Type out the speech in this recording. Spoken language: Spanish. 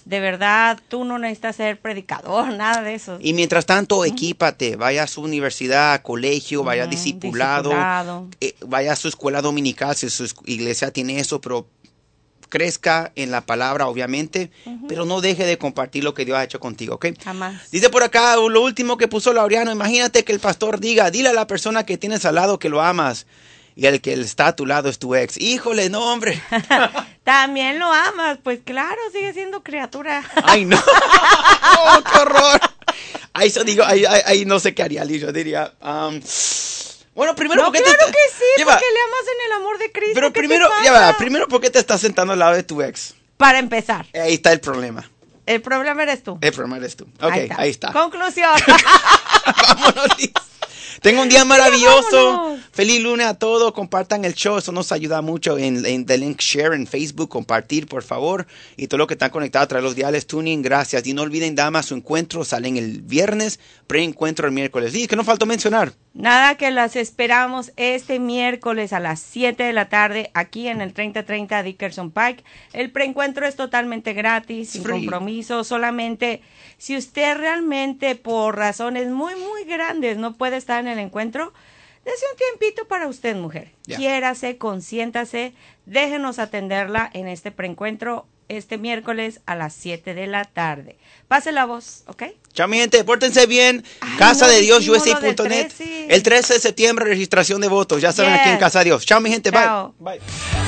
De verdad, tú no necesitas ser predicador, nada de eso. Y mientras tanto, equípate, vaya a su universidad, colegio, vaya a discipulado, vaya a su escuela dominical, si su iglesia tiene eso, pero crezca en la palabra, obviamente, pero no deje de compartir lo que Dios ha hecho contigo, ¿ok? Jamás. Dice por acá, lo último que puso Laureano, imagínate que el pastor diga, dile a la persona que tienes al lado que lo amas, y el que está a tu lado es tu ex. Híjole, no, hombre. También lo amas, pues claro, sigue siendo criatura. Ay, no. Oh, qué horror. Ahí no sé qué haría, yo diría... Bueno, primero, no, porque claro que sí, porque le amas en el amor de Cristo. Pero primero, ¿por qué te estás sentando al lado de tu ex? Para empezar. Ahí está el problema. El problema eres tú. El problema eres tú. Ok, ahí está. Conclusión. Vámonos, Liz. Tengo un día maravilloso. Vámonos. Feliz lunes a todos. Compartan el show. Eso nos ayuda mucho en the link share en Facebook. Compartir, por favor. Y todo lo que están conectados a través de los diales tuning. Gracias. Y no olviden, damas, su encuentro. Salen el viernes. Preencuentro el miércoles. Sí, que no faltó mencionar. Nada, que las esperamos este miércoles a las 7 de la tarde aquí en el 3030 Dickerson Pike. El preencuentro es totalmente gratis, sin compromiso, solamente si usted realmente por razones muy, muy grandes no puede estar en el encuentro, dése un tiempito para usted, mujer. Quiérase, consiéntase, déjenos atenderla en este preencuentro este miércoles a las 7 de la tarde. Pase la voz, ¿ok? Chao, mi gente, pórtense bien. Casa de Dios, USA.net. El 13 de septiembre, registración de votos. Ya saben, aquí en Casa de Dios. Chao, mi gente. Bye. Bye.